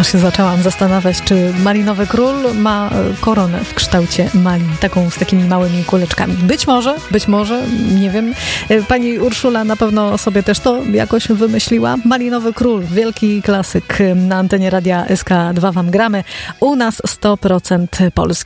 Aż się zaczęłam zastanawiać, czy malinowy król ma koronę w kształcie malin, taką z takimi małymi kuleczkami. Być może, nie wiem. Pani Urszula na pewno sobie też to jakoś wymyśliła. Malinowy król, wielki klasyk na antenie Radia SK2 wam gramy. U nas 100% Polski.